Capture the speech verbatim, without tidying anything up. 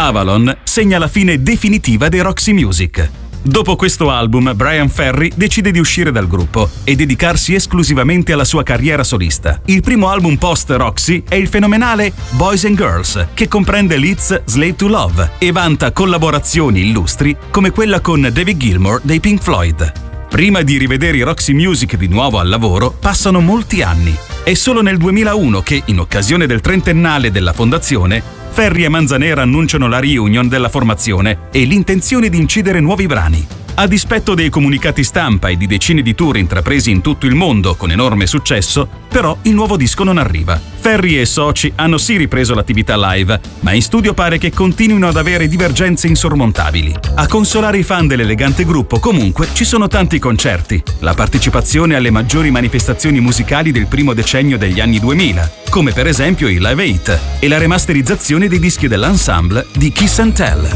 Avalon segna la fine definitiva dei Roxy Music. Dopo questo album, Bryan Ferry decide di uscire dal gruppo e dedicarsi esclusivamente alla sua carriera solista. Il primo album post-Roxy è il fenomenale Boys and Girls, che comprende l'hits Slave to Love e vanta collaborazioni illustri come quella con David Gilmour dei Pink Floyd. Prima di rivedere i Roxy Music di nuovo al lavoro, passano molti anni. È solo nel duemilauno che, in occasione del trentennale della fondazione, Ferry e Manzanera annunciano la reunion della formazione e l'intenzione di incidere nuovi brani. A dispetto dei comunicati stampa e di decine di tour intrapresi in tutto il mondo con enorme successo, però il nuovo disco non arriva. Ferry e soci hanno sì ripreso l'attività live, ma in studio pare che continuino ad avere divergenze insormontabili. A consolare i fan dell'elegante gruppo, comunque, ci sono tanti concerti, la partecipazione alle maggiori manifestazioni musicali del primo decennio degli anni duemila, come per esempio il Live Eight e la remasterizzazione dei dischi dell'ensemble di Kiss and Tell.